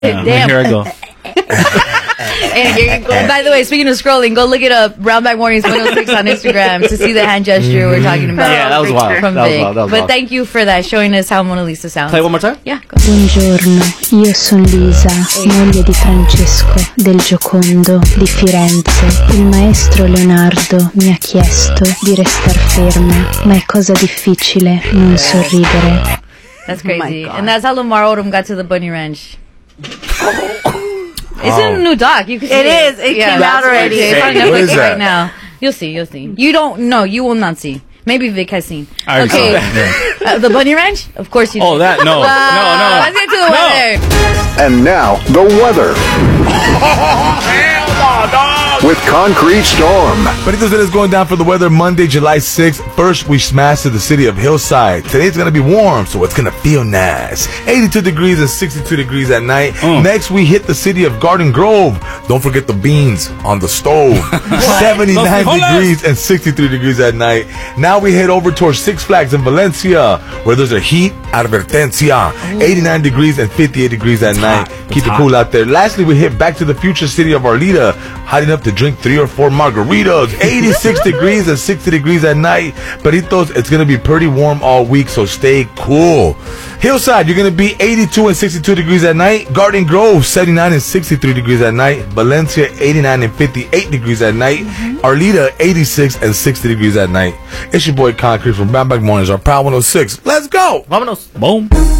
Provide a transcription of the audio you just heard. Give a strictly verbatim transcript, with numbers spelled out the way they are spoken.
Yeah, Damn. here I go. And here you go. By the way, speaking of scrolling, go look it up. Brownback Mornings one oh six on Instagram to see the hand gesture we're talking about. Yeah, that was wild. From That was Vic. wild. That was but wild. thank you for that, showing us how Mona Lisa sounds. Play it one more time? Yeah, go. Buongiorno, io sono Lisa, moglie di Francesco del Giocondo di Firenze. Il maestro Leonardo mi ha chiesto di restar ferma, ma è cosa difficile non sorridere. That's crazy. God. And that's how Lamar Odom got to the Bunny Ranch. It's in a new doc. You can see It it. is. It Yeah, came that's out already. crazy. It's on What Netflix is that? right now. You'll see. You'll see. You don't know. You will not see. Maybe Vic has seen. I already Okay. saw that. Uh, the Bunny Ranch? Of course you Oh, did. that? No. Uh, no, no. Let's get to the No. weather. And now, the weather. With Concrete Storm. Benitos, it is going down for the weather Monday, July sixth. First, we smash to the city of Hillside. Today's going to be warm, so it's going to feel nice. eighty-two degrees and sixty-two degrees at night. Mm. Next, we hit the city of Garden Grove. Don't forget the beans on the stove. seventy-nine Los frijoles. degrees and sixty-three degrees at night. Now we head over towards Six Flags in Valencia, where there's a heat advertencia. eighty-nine degrees and fifty-eight degrees at night. hot. Keep It's it hot. cool out there. Lastly, we hit back to the future city of Arleta, hot enough to drink three or four margaritas. eighty-six degrees and sixty degrees at night. Peritos, it's going to be pretty warm all week, so stay cool. Hillside, you're going to be eighty-two and sixty-two degrees at night. Garden Grove, seventy-nine and sixty-three degrees at night. Valencia, eighty-nine and fifty-eight degrees at night. Arleta, eighty-six and sixty degrees at night. It's your boy Concrete from Brownback Mornings, our Proud one oh six. Let's go! Vámonos. Boom.